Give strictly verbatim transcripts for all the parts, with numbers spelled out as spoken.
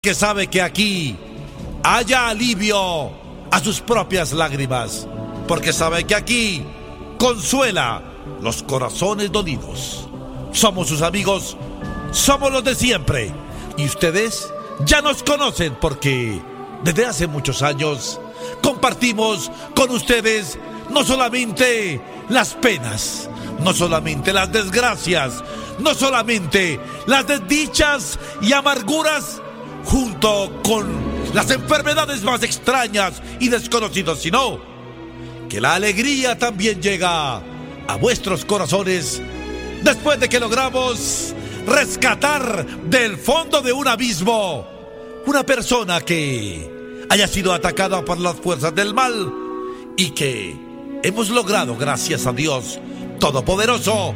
Que sabe que aquí haya alivio a sus propias lágrimas, porque sabe que aquí consuela los corazones dolidos. Somos sus amigos, somos los de siempre, y ustedes ya nos conocen porque desde hace muchos años compartimos con ustedes no solamente las penas, no solamente las desgracias, no solamente las desdichas y amarguras, junto con las enfermedades más extrañas y desconocidas, sino que la alegría también llega a vuestros corazones después de que logramos rescatar del fondo de un abismo una persona que haya sido atacada por las fuerzas del mal y que hemos logrado, gracias a Dios Todopoderoso,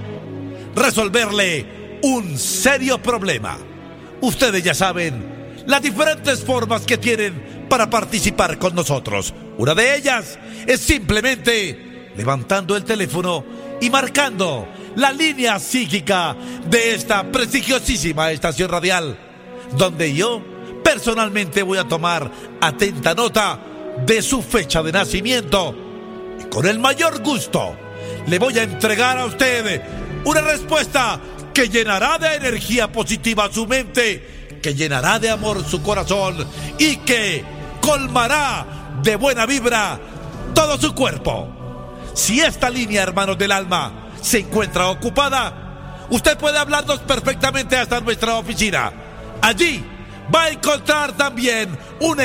resolverle un serio problema. Ustedes ya saben las diferentes formas que tienen para participar con nosotros. Una de ellas es simplemente levantando el teléfono y marcando la línea psíquica de esta prestigiosísima estación radial, donde yo personalmente voy a tomar atenta nota de su fecha de nacimiento y con el mayor gusto le voy a entregar a usted una respuesta que llenará de energía positiva su mente, que llenará de amor su corazón y que colmará de buena vibra todo su cuerpo. Si esta línea, hermanos del alma, se encuentra ocupada, usted puede hablarnos perfectamente hasta nuestra oficina. Allí va a encontrar también un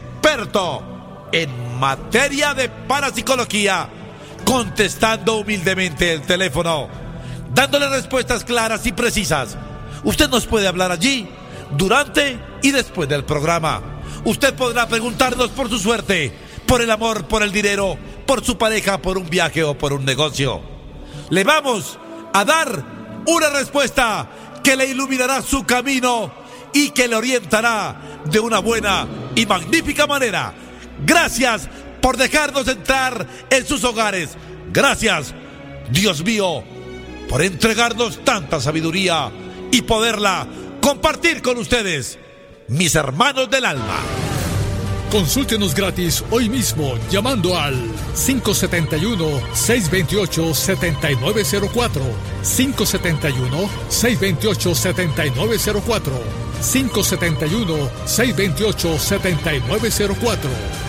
experto en materia de parapsicología, contestando humildemente el teléfono, dándole respuestas claras y precisas. Usted nos puede hablar allí durante y después del programa. Usted podrá preguntarnos por su suerte, por el amor, por el dinero, por su pareja, por un viaje o por un negocio. Le vamos a dar una respuesta que le iluminará su camino y que le orientará de una buena y magnífica manera. Gracias por dejarnos entrar en sus hogares. Gracias, Dios mío, por entregarnos tanta sabiduría y poderla compartir con ustedes, mis hermanos del alma. Consúltenos gratis hoy mismo llamando al cinco siete uno, seis dos ocho, siete nueve cero cuatro, cinco siete uno, seis dos ocho, siete nueve cero cuatro, cinco siete uno, seis dos ocho, siete nueve cero cuatro.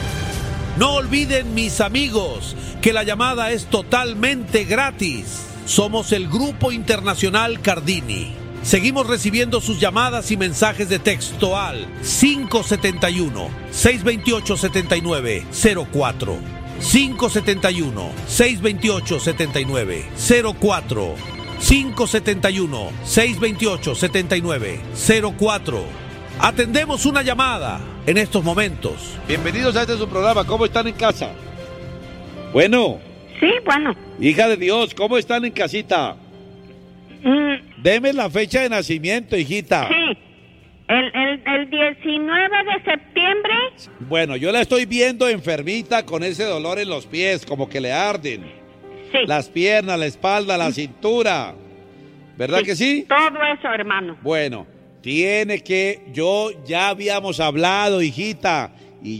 No olviden, mis amigos, que la llamada es totalmente gratis. Somos el Grupo Internacional Cardini. Seguimos recibiendo sus llamadas y mensajes de texto al cinco siete uno, seis dos ocho, siete nueve cero cuatro, cinco siete uno, seis dos ocho, siete nueve cero cuatro, cinco siete uno, seis dos ocho, siete nueve cero cuatro. Atendemos una llamada en estos momentos. Bienvenidos a este su programa. ¿Cómo están en casa? Bueno. Sí, bueno. Hija de Dios, ¿cómo están en casita? Mm. Deme la fecha de nacimiento, hijita. Sí, el, el, el diecinueve de septiembre. Bueno, yo la estoy viendo enfermita con ese dolor en los pies, como que le arden. Sí. Las piernas, la espalda, la cintura. ¿Verdad Sí, que sí? Todo eso, hermano. Bueno, tiene que... Yo ya habíamos hablado, hijita, y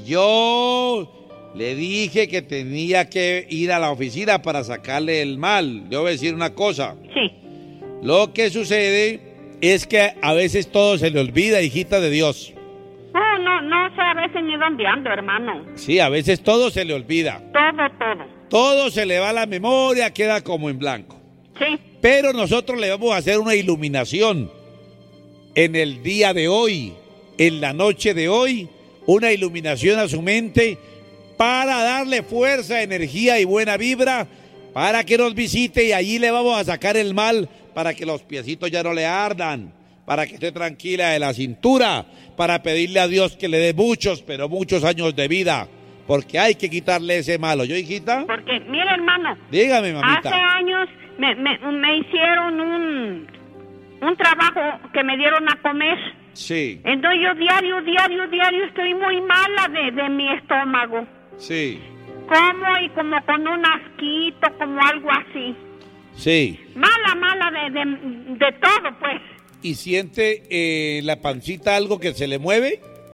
yo le dije que tenía que ir a la oficina para sacarle el mal. Yo voy a decir una cosa. Sí. Lo que sucede es que a veces todo se le olvida, hijita de Dios. Oh, no, no sé a veces ni dónde ando, hermano. Sí, a veces todo se le olvida. Todo, todo. Todo se le va a la memoria, queda como en blanco. Sí. Pero nosotros le vamos a hacer una iluminación en el día de hoy, en la noche de hoy, una iluminación a su mente para darle fuerza, energía y buena vibra, para que nos visite y allí le vamos a sacar el mal, para que los piecitos ya no le ardan, para que esté tranquila de la cintura, para pedirle a Dios que le dé muchos, pero muchos años de vida, porque hay que quitarle ese malo. ¿Yo, hijita? Porque, mira, hermano. Dígame, mamita. Hace años me, me, me hicieron un, un trabajo que me dieron a comer. Sí. Entonces yo diario, diario, diario estoy muy mala de, de mi estómago. Sí. Como y como con un asquito, como algo así. Sí. Mala, mala de, de, de todo, pues. ¿Y siente eh, la pancita algo que se le mueve?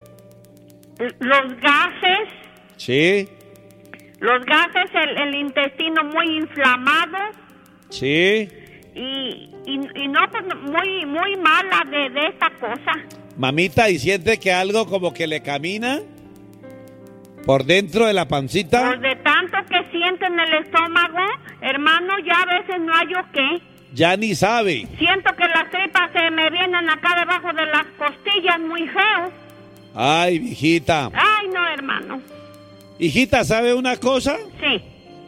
los gases, Sí, los gases, el, el intestino muy inflamado sí. y, y, y no, pues muy, muy mala de, de esta cosa. Mamita, ¿y siente que algo como que le camina por dentro de la pancita? Pues de tanto que siento en el estómago, hermano, ya a veces no hay yo qué. Ya ni sabe. Siento que las tripas se me vienen acá debajo de las costillas, muy feo. Ay, hijita. Ay, no, hermano. Hijita, ¿sabe una cosa? Sí.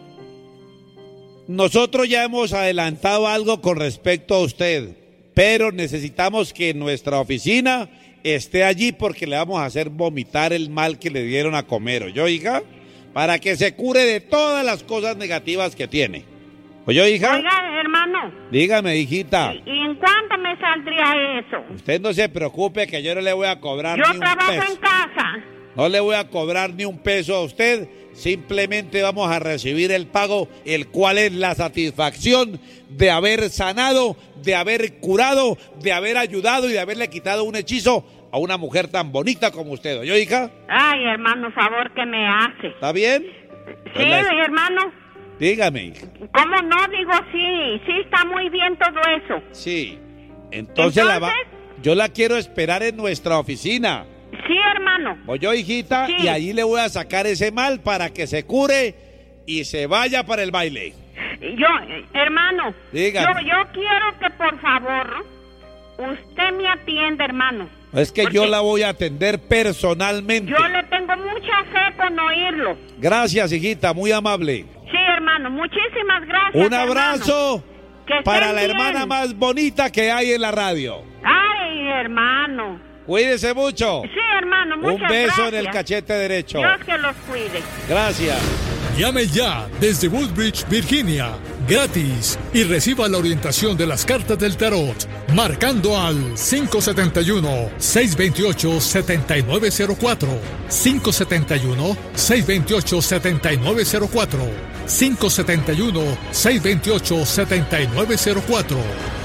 Nosotros ya hemos adelantado algo con respecto a usted, pero necesitamos que nuestra oficina esté allí porque le vamos a hacer vomitar el mal que le dieron a comer, ¿oyó, hija? Para que se cure de todas las cosas negativas que tiene. ¿Oyó, hija? Oiga, hermano. Dígame, hijita. ¿Y, y en cuánto me saldría eso? Usted no se preocupe que yo no le voy a cobrar Yo ni un trabajo peso. en casa. No le voy a cobrar ni un peso a usted, simplemente vamos a recibir el pago, el cual es la satisfacción de haber sanado, de haber curado, de haber ayudado y de haberle quitado un hechizo a una mujer tan bonita como usted. ¿Oyó, hija? Ay, hermano, favor que me hace. ¿Está bien? Sí, la... hermano. Dígame, hija. ¿Cómo no? Digo, sí, sí está muy bien todo eso. Sí. Entonces, Entonces... La va... yo la quiero esperar en nuestra oficina. Sí, hermano. ¿Oyó, hijita? Sí. Y allí le voy a sacar ese mal para que se cure y se vaya para el baile. Yo, hermano. Dígame. Yo, yo quiero que por favor usted me atienda, hermano. Es que yo la voy a atender personalmente. Yo le tengo mucha fe con oírlo. Gracias, hijita, muy amable. Sí, hermano, muchísimas gracias. Un abrazo para la bien. hermana más bonita que hay en la radio. Ay, hermano. Cuídese mucho. Sí, hermano, muchas Un beso gracias. en el cachete derecho. Dios que los cuide. Gracias. Llame ya desde Woodbridge, Virginia, gratis, y reciba la orientación de las cartas del tarot, marcando al cinco siete uno, seis dos ocho, siete nueve cero cuatro, cinco siete uno, seis dos ocho, siete nueve cero cuatro, cinco siete uno, seis dos ocho, siete nueve cero cuatro.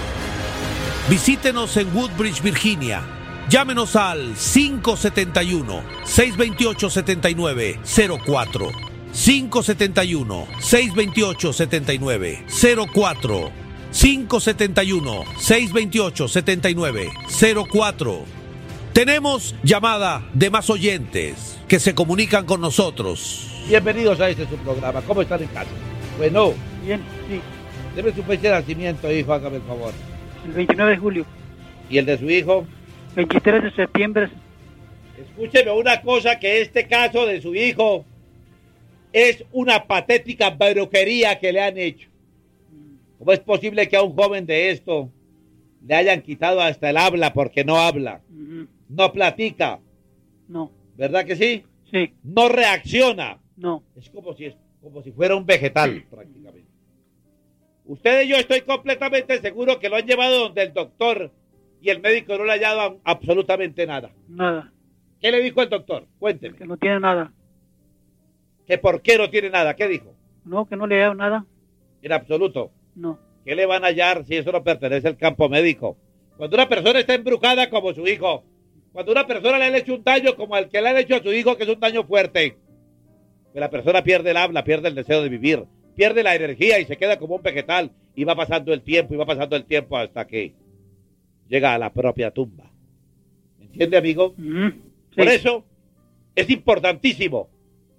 Visítenos en Woodbridge, Virginia. Llámenos al cinco siete uno, seis dos ocho, siete nueve cero cuatro. cinco siete uno, seis dos ocho, siete nueve cero cuatro. cinco siete uno, seis dos ocho, siete nueve cero cuatro. Tenemos llamada de más oyentes que se comunican con nosotros. Bienvenidos a este su programa. ¿Cómo están en casa? Bueno. Bien, sí. Deme su fecha de nacimiento, hijo, hágame el favor. El veintinueve de julio. ¿Y el de su hijo? veintitrés de septiembre. Escúcheme una cosa, que este caso de su hijo es una patética brujería que le han hecho. ¿Cómo es posible que a un joven de esto le hayan quitado hasta el habla porque no habla? Uh-huh. No platica. No. ¿Verdad que sí? Sí. No reacciona. No. Es como si, es como si fuera un vegetal, prácticamente. Ustedes, yo estoy completamente seguro que lo han llevado donde el doctor y el médico no le ha dado absolutamente nada. Nada. ¿Qué le dijo el doctor? Cuénteme. Que no tiene nada. ¿Que por qué no tiene nada? ¿Qué dijo? No, que no le ha dado nada. En absoluto. No. ¿Qué le van a hallar si eso no pertenece al campo médico? Cuando una persona está embrujada como su hijo, cuando una persona le ha hecho un daño como el que le han hecho a su hijo, que es un daño fuerte, pues la persona pierde el habla, pierde el deseo de vivir, pierde la energía y se queda como un vegetal, y va pasando el tiempo, y va pasando el tiempo hasta que llega a la propia tumba. ¿Me entiende, amigo? Uh-huh. Sí. Por eso es importantísimo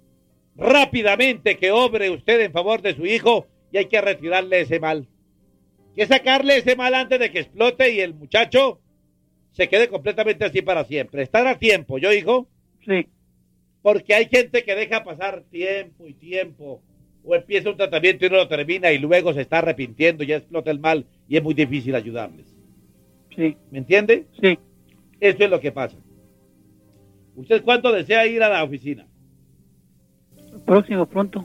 rápidamente que obre usted en favor de su hijo, y hay que retirarle ese mal. Hay que sacarle ese mal antes de que explote y el muchacho se quede completamente así para siempre. Estar a tiempo, ¿yo, hijo? Sí. Porque hay gente que deja pasar tiempo y tiempo, o empieza un tratamiento y no lo termina, y luego se está arrepintiendo, ya explota el mal, y es muy difícil ayudarles. Sí. ¿Me entiende? Sí. Eso es lo que pasa. ¿Usted cuándo desea ir a la oficina? Próximo, pronto.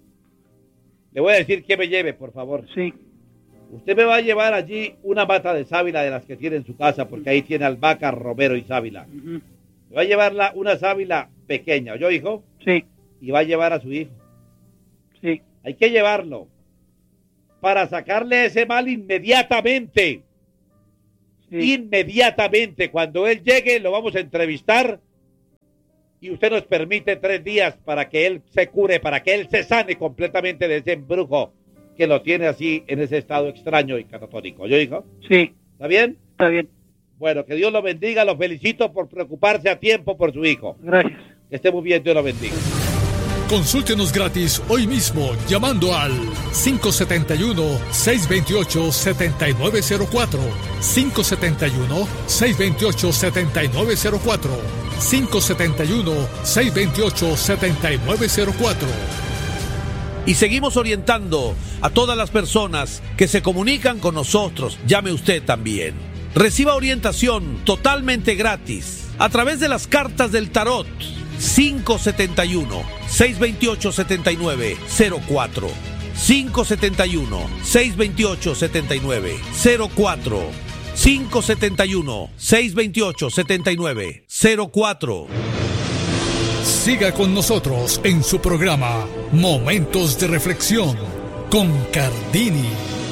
Le voy a decir que me lleve, por favor. Sí. Usted me va a llevar allí una mata de sábila de las que tiene en su casa, porque ahí tiene albahaca, romero y sábila. Uh-huh. Me va a llevar la, una sábila pequeña, ¿oyó, hijo? Sí. Y va a llevar a su hijo. Sí. Hay que llevarlo para sacarle ese mal inmediatamente. Sí. Inmediatamente. Cuando él llegue, lo vamos a entrevistar y usted nos permite tres días para que él se cure, para que él se sane completamente de ese embrujo que lo tiene así en ese estado extraño y catatónico. ¿Yo, hijo? Sí, ¿Está bien? está bien. Bueno, que Dios lo bendiga, lo felicito por preocuparse a tiempo por su hijo. Gracias. Que esté muy bien, Dios lo bendiga. Consúltenos gratis hoy mismo llamando al cinco siete uno, seis dos ocho, siete nueve cero cuatro, cinco siete uno, seis dos ocho, siete nueve cero cuatro, cinco siete uno, seis dos ocho, siete nueve cero cuatro. Y seguimos orientando a todas las personas que se comunican con nosotros. Llame usted también. Reciba orientación totalmente gratis a través de las cartas del tarot. cinco siete uno, seis dos ocho, siete nueve cero cuatro, cinco siete uno, seis dos ocho, siete nueve cero cuatro, cinco siete uno, seis dos ocho, siete nueve cero cuatro. Siga con nosotros en su programa Momentos de Reflexión con Cardini.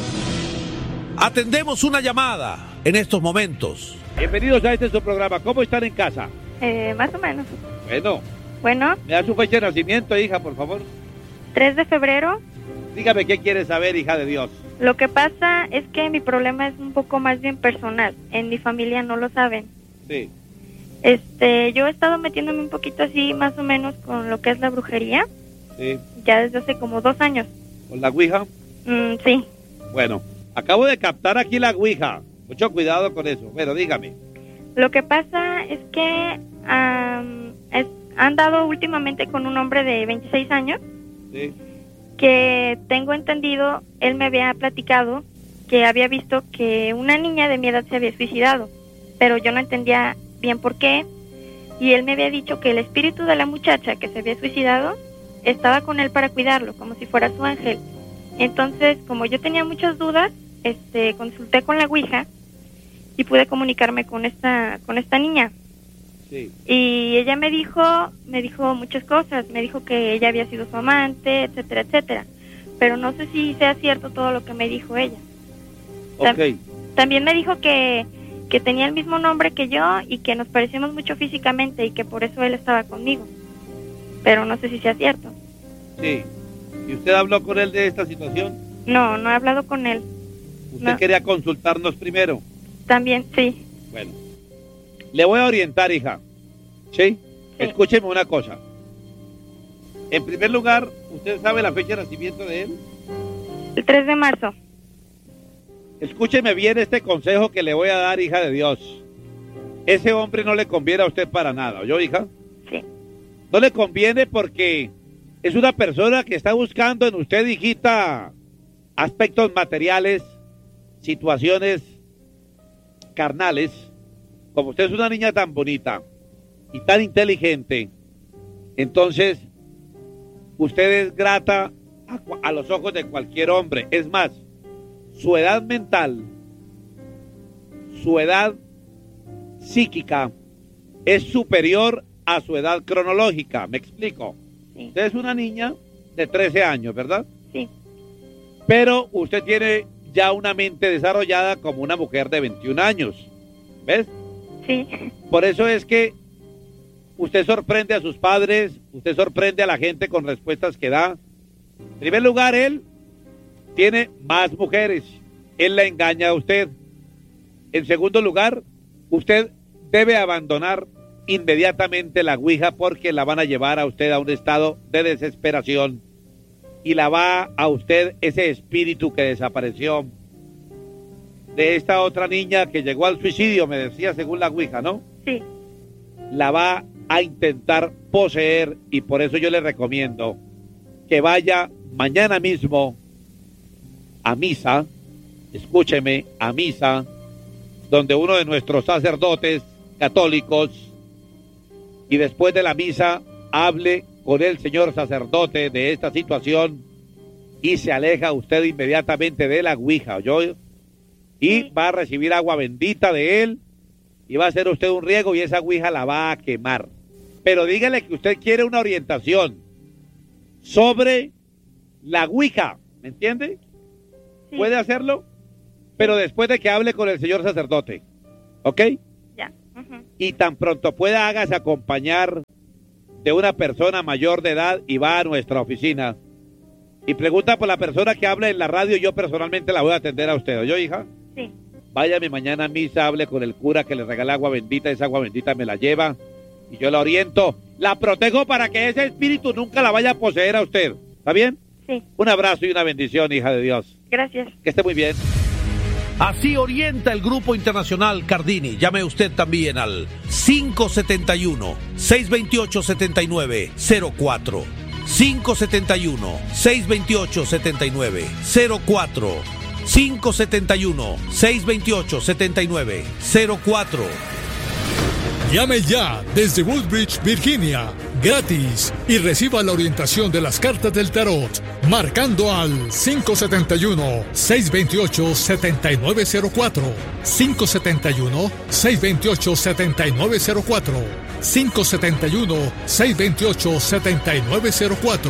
Atendemos una llamada en estos momentos. Bienvenidos a este su programa. ¿Cómo están en casa? Eh, más o menos. Bueno, Bueno, me da su fecha de nacimiento, hija, por favor. tres de febrero. Dígame qué quiere saber, hija de Dios. Lo que pasa es que mi problema es un poco más bien personal. En mi familia no lo saben. Sí. Este, yo he estado metiéndome un poquito así, más o menos, con lo que es la brujería. Sí. Ya desde hace como dos años. ¿Con la ouija? Mm, sí. Bueno, acabo de captar aquí la ouija. Mucho cuidado con eso. Bueno, dígame. Lo que pasa es que um, es, han andado últimamente con un hombre de veintiséis años. Sí. Que tengo entendido, él me había platicado que había visto que una niña de mi edad se había suicidado, pero yo no entendía bien por qué, y él me había dicho que el espíritu de la muchacha que se había suicidado estaba con él para cuidarlo, como si fuera su ángel. Entonces, como yo tenía muchas dudas, este, consulté con la ouija y pude comunicarme con esta, con esta niña. Sí. Y ella me dijo, me dijo muchas cosas, me dijo que ella había sido su amante, etcétera, etcétera. Pero no sé si sea cierto todo lo que me dijo ella. Ok. Tam- también me dijo que, que tenía el mismo nombre que yo y que nos parecíamos mucho físicamente y que por eso él estaba conmigo. Pero no sé si sea cierto. Sí. ¿Y usted habló con él de esta situación? No, no he hablado con él. ¿Usted No. quería consultarnos primero? También, sí. Bueno. Le voy a orientar, hija. ¿Sí? Sí. Escúcheme una cosa. En primer lugar, ¿usted sabe la fecha de nacimiento de él? El tres de marzo. Escúcheme bien este consejo que le voy a dar, hija de Dios. Ese hombre no le conviene a usted para nada, ¿oyó, hija? Sí. No le conviene porque es una persona que está buscando en usted, hijita, aspectos materiales, situaciones carnales. Como usted es una niña tan bonita y tan inteligente, entonces usted es grata a, a los ojos de cualquier hombre. Es más, su edad mental, su edad psíquica es superior a su edad cronológica. ¿Me explico? Sí. Usted es una niña de trece años, ¿verdad? Sí. Pero usted tiene ya una mente desarrollada como una mujer de veintiún años. ¿Ves? Sí. Por eso es que usted sorprende a sus padres, usted sorprende a la gente con respuestas que da. En primer lugar, él tiene más mujeres. Él la engaña a usted. En segundo lugar, usted debe abandonar inmediatamente la ouija porque la van a llevar a usted a un estado de desesperación y la va a usted ese espíritu que desapareció de esta otra niña que llegó al suicidio, me decía según la ouija, ¿no? Sí. La va a intentar poseer y por eso yo le recomiendo que vaya mañana mismo a misa, escúcheme, a misa, donde uno de nuestros sacerdotes católicos, y después de la misa hable con el señor sacerdote de esta situación y se aleja usted inmediatamente de la ouija, ¿oyó? Y Sí. va a recibir agua bendita de él y va a hacer usted un riego y esa ouija la va a quemar. Pero dígale que usted quiere una orientación sobre la ouija, ¿me entiende? Sí. ¿Puede hacerlo? Pero después de que hable con el señor sacerdote, ¿ok? Ya. Ujú. Y tan pronto pueda, hágase acompañar de una persona mayor de edad y va a nuestra oficina y pregunta por la persona que hable en la radio, yo personalmente la voy a atender a usted. ¿Oyó, hija? Sí. Váyame mañana a misa, hable con el cura que le regala agua bendita, esa agua bendita me la lleva y yo la oriento. La protejo para que ese espíritu nunca la vaya a poseer a usted. ¿Está bien? Sí. Un abrazo y una bendición, hija de Dios. Gracias. Que esté muy bien. Así orienta el Grupo Internacional Cardini. Llame usted también al cinco siete uno, seis dos ocho, siete nueve cero cuatro. cinco siete uno, seis dos ocho, siete nueve cero cuatro. cinco siete uno, seis dos ocho, siete nueve cero cuatro. Llame ya desde Woodbridge, Virginia, gratis, y reciba la orientación de las cartas del tarot, marcando al cinco siete uno, seis dos ocho, siete nueve cero cuatro, cinco siete uno, seis dos ocho, siete nueve cero cuatro, cinco siete uno, seis dos ocho, siete nueve cero cuatro.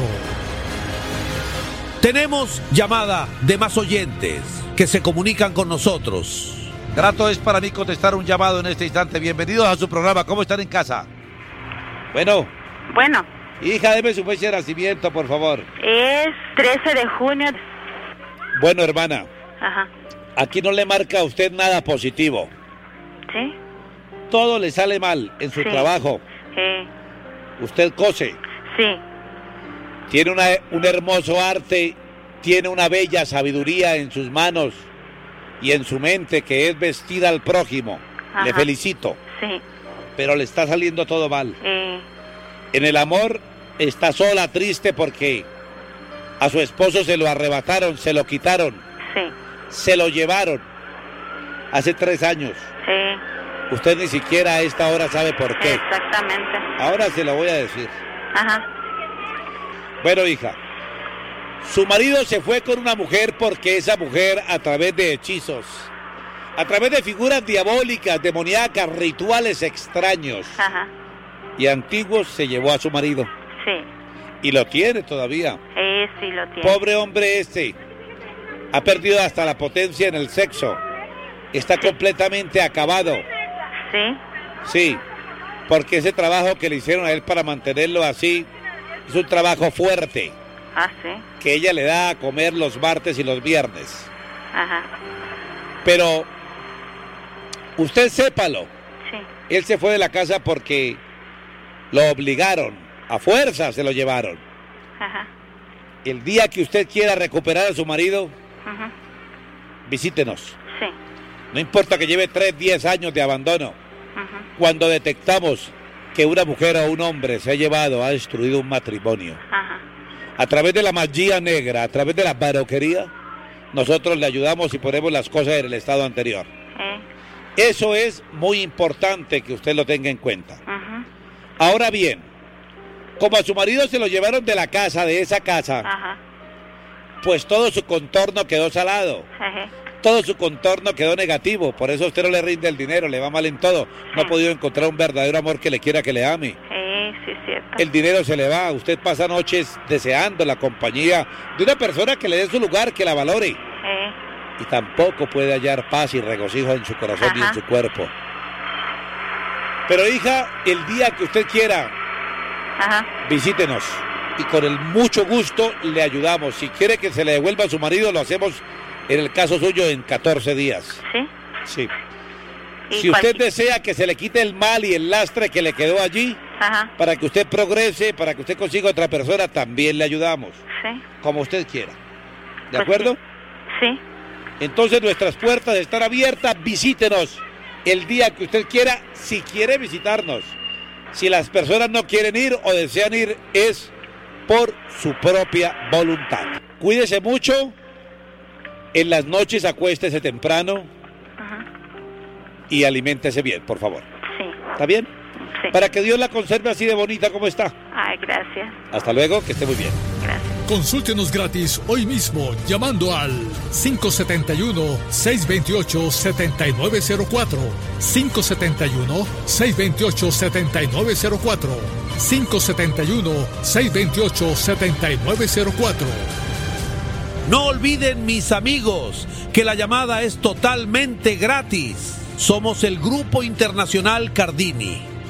Tenemos llamada de más oyentes que se comunican con nosotros. Grato es para mí contestar un llamado en este instante. Bienvenidos a su programa. ¿Cómo están en casa? Bueno. Bueno. Hija, deme su fecha de nacimiento, por favor. Es trece de junio. Bueno, hermana. Ajá. Aquí no le marca a usted nada positivo. ¿Sí? Todo le sale mal en su sí. trabajo. Sí. Usted cose. Sí. Tiene una, un hermoso arte, tiene una bella sabiduría en sus manos y en su mente, que es vestir al prójimo. Ajá. Le felicito. Sí. Pero le está saliendo todo mal. Sí. En el amor está sola, triste, porque a su esposo se lo arrebataron, se lo quitaron. Sí. Se lo llevaron hace tres años. Sí. Usted ni siquiera a esta hora sabe por qué. Exactamente. Ahora se lo voy a decir. Ajá. Bueno, hija, su marido se fue con una mujer porque esa mujer, a través de hechizos, a través de figuras diabólicas, demoníacas, rituales extraños Ajá. y antiguos, se llevó a su marido. Sí. Y lo tiene todavía. Sí, sí lo tiene. Pobre hombre este. Ha perdido hasta la potencia en el sexo. Está completamente acabado. Sí. Sí, porque ese trabajo que le hicieron a él para mantenerlo así es un trabajo fuerte. Ah, sí. Que ella le da a comer los martes y los viernes. Ajá. Pero usted sépalo. Sí. Él se fue de la casa porque lo obligaron. A fuerza se lo llevaron. Ajá. El día que usted quiera recuperar a su marido, Ajá. visítenos. Sí. No importa que lleve tres, diez años de abandono. Ajá. Cuando detectamos que una mujer o un hombre se ha llevado, ha destruido un matrimonio, Ajá. a través de la magia negra, a través de la baroquería, nosotros le ayudamos y ponemos las cosas en el estado anterior. Eh. Eso es muy importante que usted lo tenga en cuenta. Ajá. Ahora bien, como a su marido se lo llevaron de la casa, de esa casa, Ajá. pues todo su contorno quedó salado. Ajá. Todo su contorno quedó negativo, por eso a usted no le rinde el dinero, le va mal en todo. No ha podido encontrar un verdadero amor que le quiera, que le ame. Sí, sí, es cierto. El dinero se le va, usted pasa noches deseando la compañía de una persona que le dé su lugar, que la valore. Eh. Y tampoco puede hallar paz y regocijo en su corazón Ajá. y en su cuerpo. Pero hija, el día que usted quiera, Ajá. visítenos y con el mucho gusto le ayudamos. Si quiere que se le devuelva a su marido, lo hacemos en el caso suyo en catorce días. Sí. Sí. ¿Y Si usted cuál- desea que se le quite el mal y el lastre que le quedó allí, Ajá. para que usted progrese, para que usted consiga otra persona, también le ayudamos. Sí. Como usted quiera. ¿De Pues acuerdo? Sí. Entonces nuestras puertas están abiertas, visítenos el día que usted quiera, si quiere visitarnos. Si las personas no quieren ir o desean ir, es por su propia voluntad. Cuídese mucho, en las noches acuéstese temprano Ajá. y aliméntese bien, por favor. Sí. ¿Está bien? Sí. Para que Dios la conserve así de bonita como está. Ay, gracias. Hasta luego, que esté muy bien. Gracias. Consúltenos gratis hoy mismo llamando al cinco siete uno, seis dos ocho, siete nueve cero cuatro, cinco siete uno, seis dos ocho, siete nueve cero cuatro, cinco siete uno, seis dos ocho, siete nueve cero cuatro. No olviden, mis amigos, que la llamada es totalmente gratis. Somos el Grupo Internacional Cardini.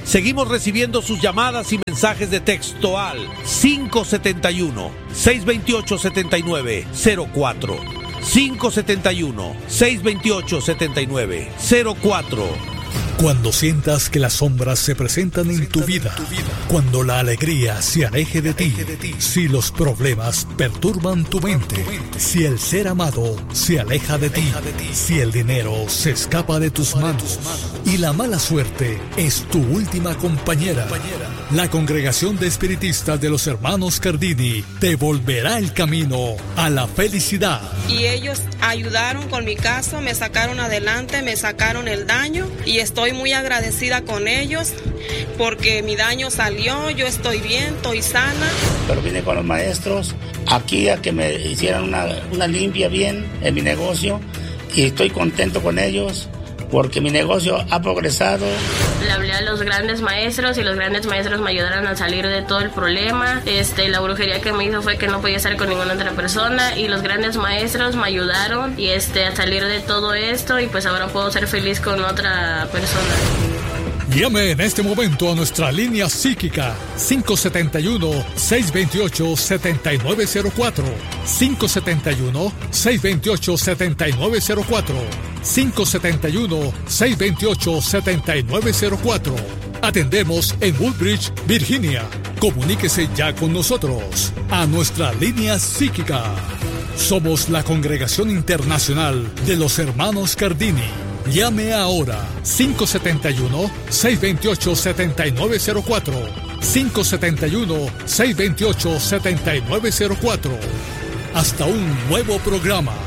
Seguimos recibiendo sus llamadas y mensajes de texto al cinco siete uno, seis dos ocho, siete nueve cero cuatro. cinco siete uno, seis dos ocho, siete nueve cero cuatro. Cuando sientas que las sombras se presentan en tu vida, cuando la alegría se aleje de ti, si los problemas perturban tu mente, si el ser amado se aleja de ti, si el dinero se escapa de tus manos y la mala suerte es tu última compañera, la Congregación de Espiritistas de los Hermanos Cardini te volverá el camino a la felicidad. Y ellos ayudaron con mi caso, me sacaron adelante, me sacaron el daño y estoy muy agradecida con ellos porque mi daño salió, yo estoy bien, estoy sana. Pero vine con los maestros aquí a que me hicieran una, una limpia bien en mi negocio y estoy contento con ellos porque mi negocio ha progresado. Le hablé a los grandes maestros y los grandes maestros me ayudaron a salir de todo el problema. Este, la brujería que me hizo fue que no podía estar con ninguna otra persona y los grandes maestros me ayudaron y este, a salir de todo esto y pues ahora puedo ser feliz con otra persona. Llame en este momento a nuestra línea psíquica cinco siete uno, seis dos ocho, siete nueve cero cuatro, cinco siete uno, seis dos ocho, siete nueve cero cuatro, cinco siete uno, seis dos ocho, siete nueve cero cuatro. Atendemos en Woodbridge, Virginia. Comuníquese ya con nosotros a nuestra línea psíquica. Somos la Congregación Internacional de los Hermanos Cardini. Llame ahora cinco siete uno, seis dos ocho, siete nueve cero cuatro, cinco siete uno, seis dos ocho, siete nueve cero cuatro. Hasta un nuevo programa.